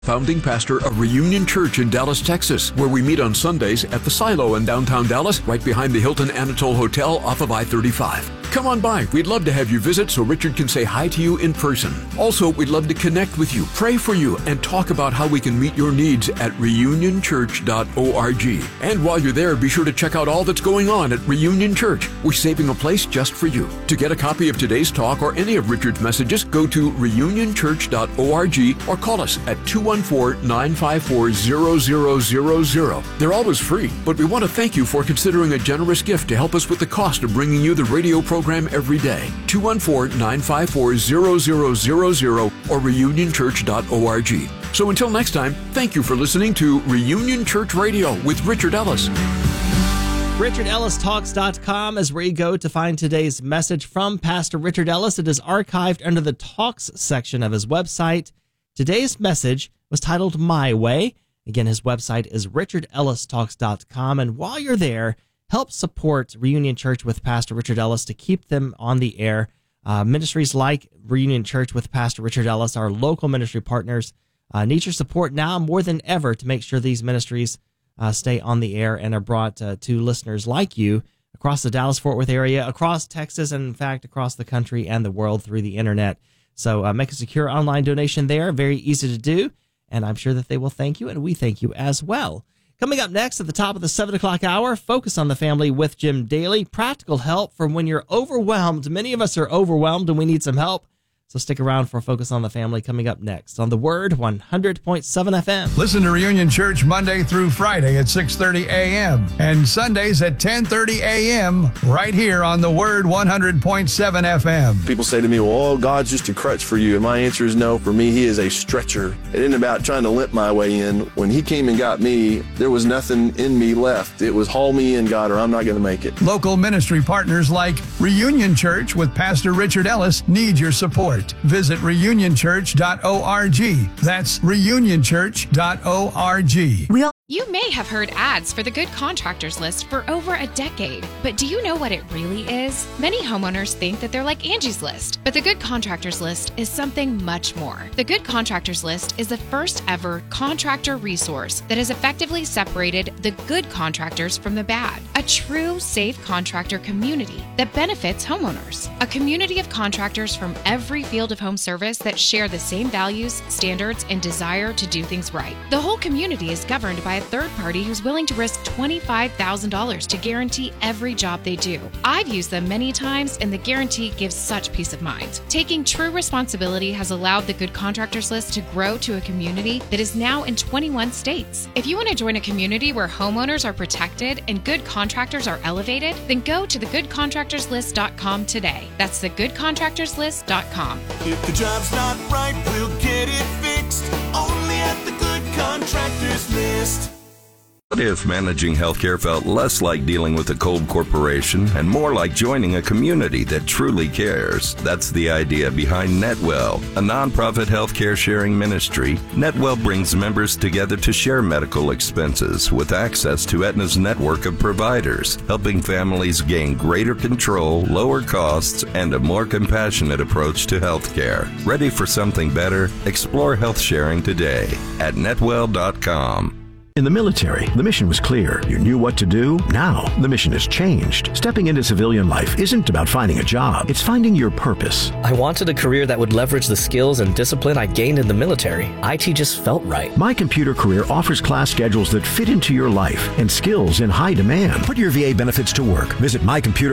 Founding pastor of Reunion Church in Dallas, Texas, where we meet on Sundays at the Silo in downtown Dallas, right behind the Hilton Anatole Hotel off of I-35. Come on by. We'd love to have you visit so Richard can say hi to you in person. Also, we'd love to connect with you, pray for you, and talk about how we can meet your needs at reunionchurch.org. And while you're there, be sure to check out all that's going on at Reunion Church. We're saving a place just for you. To get a copy of today's talk or any of Richard's messages, go to reunionchurch.org or call us at 214-954-0000. They're always free, but we want to thank you for considering a generous gift to help us with the cost of bringing you the radio program every day. 214-954-0000 or reunionchurch.org. So until next time, thank you for listening to Reunion Church Radio with Richard Ellis. RichardEllisTalks.com is where you go to find today's message from Pastor Richard Ellis. It is archived under the Talks section of his website. Today's message was titled My Way. Again, his website is RichardEllisTalks.com. And while you're there, help support Reunion Church with Pastor Richard Ellis to keep them on the air. Ministries like Reunion Church with Pastor Richard Ellis, our local ministry partners, need your support now more than ever to make sure these ministries stay on the air and are brought to listeners like you across the Dallas-Fort Worth area, across Texas, and in fact, across the country and the world through the internet. So make a secure online donation there. Very easy to do. And I'm sure that they will thank you, and we thank you as well. Coming up next at the top of the 7 o'clock hour, Focus on the Family with Jim Daly. Practical help from when you're overwhelmed. Many of us are overwhelmed and we need some help. So stick around for Focus on the Family coming up next on The Word 100.7 FM. Listen to Reunion Church Monday through Friday at 6:30 a.m. and Sundays at 10:30 a.m. right here on The Word 100.7 FM. People say to me, well, oh, God's just a crutch for you. And my answer is no. For me, He is a stretcher. It isn't about trying to limp my way in. When He came and got me, there was nothing in me left. It was haul me in, God, or I'm not going to make it. Local ministry partners like Reunion Church with Pastor Richard Ellis need your support. Visit reunionchurch.org. That's reunionchurch.org. You may have heard ads for the Good Contractors List for over a decade, but do you know what it really is? Many homeowners think that they're like Angie's List, but the Good Contractors List is something much more. The Good Contractors List is the first ever contractor resource that has effectively separated the good contractors from the bad. A true safe contractor community that benefits homeowners. A community of contractors from every field of home service that share the same values, standards, and desire to do things right. The whole community is governed by a third party who's willing to risk $25,000 to guarantee every job they do. I've used them many times, and the guarantee gives such peace of mind. Taking true responsibility has allowed the Good Contractors List to grow to a community that is now in 21 states. If you want to join a community where homeowners are protected and good contractors are elevated, then go to thegoodcontractorslist.com today. That's thegoodcontractorslist.com. If the job's not right, we'll get it fixed. Only at the Good Contractors List. What if managing healthcare felt less like dealing with a cold corporation and more like joining a community that truly cares? That's the idea behind Netwell, a nonprofit healthcare sharing ministry. Netwell brings members together to share medical expenses with access to Aetna's network of providers, helping families gain greater control, lower costs, and a more compassionate approach to healthcare. Ready for something better? Explore health sharing today at netwell.com. In the military, the mission was clear. You knew what to do. Now, the mission has changed. Stepping into civilian life isn't about finding a job. It's finding your purpose. I wanted a career that would leverage the skills and discipline I gained in the military. IT just felt right. My Computer Career offers class schedules that fit into your life and skills in high demand. Put your VA benefits to work. Visit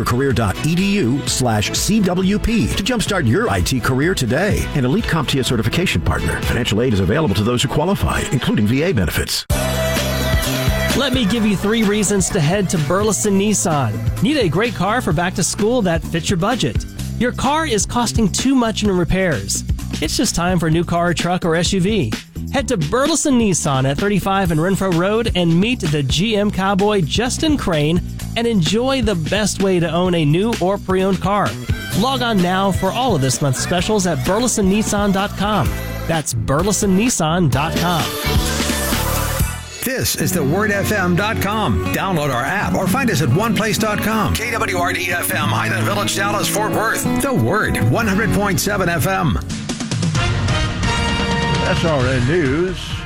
mycomputercareer.edu/CWP to jumpstart your IT career today. An elite CompTIA certification partner. Financial aid is available to those who qualify, including VA benefits. Let me give you 3 reasons to head to Burleson Nissan. Need a great car for back to school that fits your budget? Your car is costing too much in repairs. It's just time for a new car, truck, or SUV. Head to Burleson Nissan at 35 and Renfro Road and meet the GM cowboy Justin Crane and enjoy the best way to own a new or pre-owned car. Log on now for all of this month's specials at burlesonnissan.com. That's burlesonnissan.com. This is thewordfm.com. Download our app or find us at oneplace.com. KWRD-FM, Highland Village, Dallas, Fort Worth. The Word, 100.7 FM. SRN News.